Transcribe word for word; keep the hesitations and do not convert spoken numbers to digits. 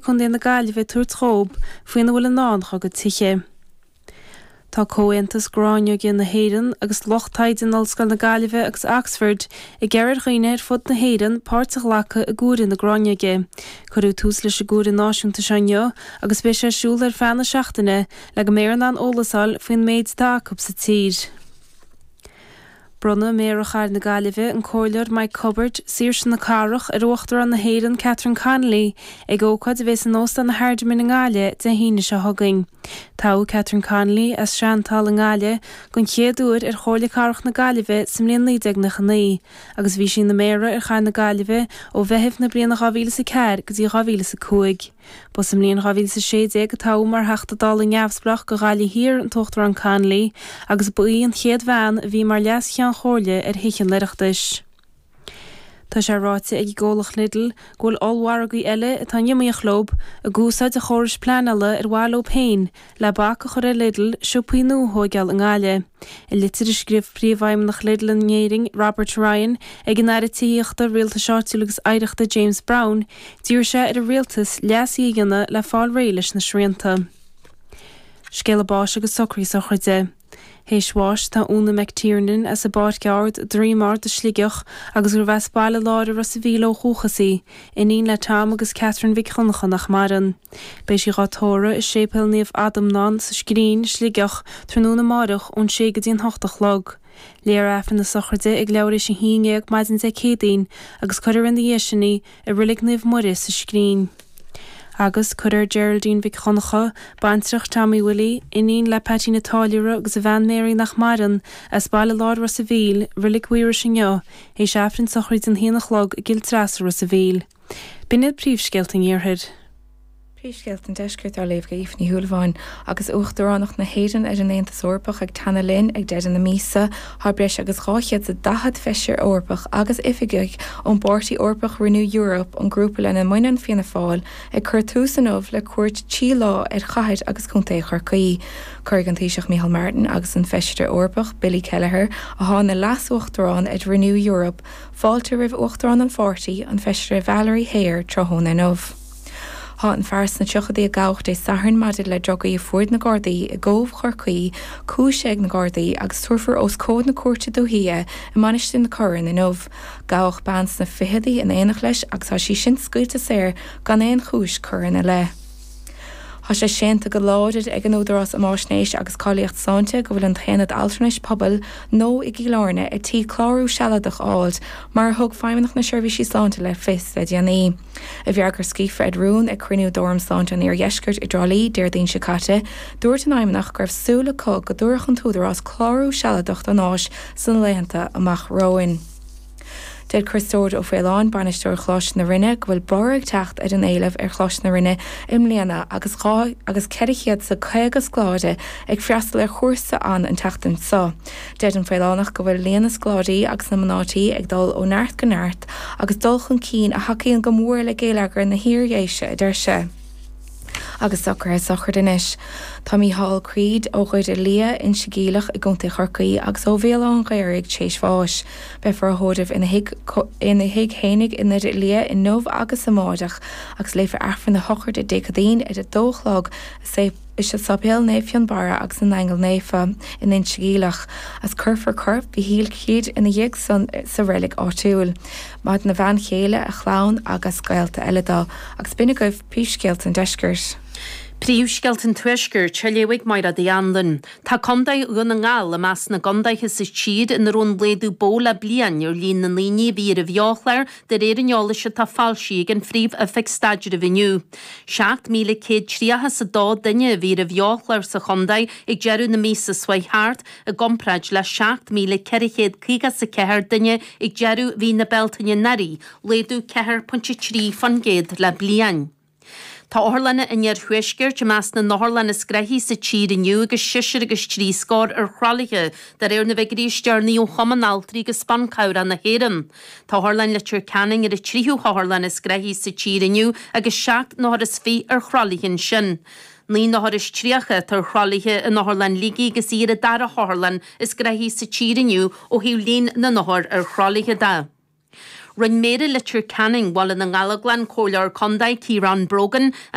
chun na gailve túr trób faoin bhfuil an nácha go tiche. Tá cóantas gráinne gin na héireann agus lochtaid in Ollscoil na Gaillimhe agus Oxford i gceirr dhaoine ar fud na héireann páirteach leacha a gúrin na gráinneige. Curú tús leis a gúrin náisiúnta seo agus bé sé siúil ar feanna seachtaine le go méar an ólasál faoin méid dácab sa tír. Brunna méarachar na Gaillimhe an cóilear Mike Cubbard sír na carach ar uachtar an na héireann Catherine Connolly ag ócad a bheits an ósta na hardmin na Gáile de híine se thugaing. Tá Catherine Connolly as seantal an Gáile gon chéadúir ar chóirla carach na Gaillimhe sa mbliain naodeag na chaní, agus bhí sin na méara ar char na Gaillimhe ó bheithimh na bliana ghafíle sa ceir go dtí ghafíle sa cúig. Ba sa mbliain ghafíle sa séideag tá mar heachtadáil in neamhsprach go gáile hir an tochtar an Connolly agus buí an chéad bhean bhí mar leas chean chóirle ar hichan leireachtais. Tá sé ráite ag ggólach lidl ghfuil allhargaí eile atá nimíoch lob a gúsáid a chóris pleanala ar bháil ó péin le bach a chur a lidl siúpainú hógeal an Gáile. I litir scríomh príomhhaim nach lidl an néiring Robert Ryan ag an airtííochta rialta seáitiúlagus aireachta James Brown dúir sé ar a rialtas leasí dhéanana le fáil réiles na srianta. Scéile báis agus socraí sa chuide. Héisháis tá úna McTiernan as a bád geard drímar de sligeach agus gur bheith spáile láir ras a bhíle ó chúchasaí, iníon le Tom agus Catherine Vic Chonnacha nach maran. Bei si gátóra is sépil níomh Adam Nán sa scrín sligeach trúna marach ón sé go dtíon hochtach log. Léar efran na sochirde ag leir sin híine ag maidin sé cédain agus chuir an dhéisinaí a rilig níomh muris sa scrín. Agus chuir Geraldine Vic Chonnacha bantrach Tommy Willie iníon le Patty Natáliúra agus a bhean Mary nach maran as baile láir ras a bhíl rilig huiir sin jo é seafrin sochrid an híanach log a gil trasar ras a bhíl. Binad príomhsceilt an iarthid. Príomhsceilt an deiscirt ar léomh go íomh ní thuúlháin agus uachtaránach na héireann ar an éanta orpach ag tanna linn ag dead na mísa thar breis agus cháichead a dahad feisir orpach agus ifigeigh ón báirtí orpach Renew Europe an grúpa lena muinean fianna fáil ag chuir túsanmh le cuairt tí lá ar chaid agus chunta chorcaí. Chuir an taoiseach Micheál Martin agus an feisidir orpach Billy Kelleher a tháina leas uachtarán ag Renew Europe fáilte rih uachtarán an forty an feisidir Valerie Hare trothóna nómh. Tá an fearras na tuchadaí a gabhacht é saithreann maidir le drogaí a fuair na Gardaí i ggómh chorcaí cúiseag na Gardaí agus tuirfar os cód na cuairte dóhíe i manistin na chorann in nómh. Gabhacht bans na fiheadaí in éanach leis agus tá sí sin scuilte séir gan éon chúis choranna le. Tá sé sénta go láidir ag an údarás a máisnéis agus cáilíocht sáinte go bhfuil an chéanad alternais pobl nó i gcíláirne i tí chlárú sealadach áilt mar thug feimimnach na seirbhísí sáinte le fis le déanaí. A bheargur scífa ag rún ag cruinú dorm sáinte ar dheiscirt i drálí deir daon sicate, dúirt an aimimnach gur súla cog go dúach an túdarás chlárú sealadach an áis san léanta amach roin. Dead Christóid ó Féileáin banisteúir chláis na rinne go bhfuil borag techt ar an éileh ar chláis na rinne im léana agus gá agus ceirichéad sa chuigegus gláide ag freastal ar chóirsa an an teachtain sa. Dead an Féileánach go bhfuil léana scládaí agus na mnátaí ag dul ó neart go neart agus dulchan cín a hacaíonn go mór le géalagar na hiríéise idir se. Agus soccer is soccer dinis. Tá Micheál Creed ó chuid a lia in sigílach i gcónta chorcaí agus ó bhéal an gaiir ag tééis fáis. Be for a hódamh ina hiig hénig in idir lia in nómh agus amáideach agus léifar arfan na hochart i décadaín ar a dóchlog sé is se sapéal néfion bara agus an engel néfa in in sigílach as curfar curf bhí híl chiad ina dhéag san sa rélig áitiúil. Maid na bhean chéile a chlán agus scailta eiledá agus binne goibh príomhsceilt an deiscirt. Príomhsceilt an tuisgur teléigh mar a dhéandan. Tá condaid ún an ngáil a meas na gondaithe sa tíad in rún bléadú bóla blian ar líon na líní bhí a bheochleir de réir an se tá fáilsí an phríomh a feic staidir a bhiniu. seacht míle céad tríocha sa dá duine bhí a bheochleir sa condaid ag dearú na mísa Swaithart a gompraid le seacht míle ceirichéad cíga sa ceithir duine ag dearú hí na beltaine narí, léadú ceithir punt trí fan géad le blian. Tá orlanna in ar thuisgur te meas na nóharlanna screithí sa tíad iniu agus siir agus trí scór ar chrálaige dar ar na bheitgurí stearnaí ó choman altarí agus spancáir an na héan. Tá orlan le tuair canning ar a tríú háharlanna screithí sa tíad iniu agus seacht nóhar is fí ar chrálaighin sin. Ní nóhar is tríocha tar chrálaithe in nóharlan lígaí agus iad a dar a háharlan is screithí sa tíad iniu ó hiú lín na nóhar ar chrálaithe da. Run méire litir canning wall in an Galaglan cólear condaid Kieran Brogan